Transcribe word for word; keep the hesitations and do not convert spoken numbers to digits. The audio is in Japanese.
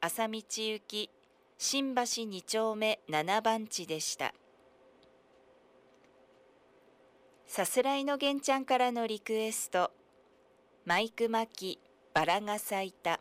朝道行き新橋に丁目なな番地でした。さすらいの玄ちゃんからのリクエスト、マイク巻きバラが咲いた。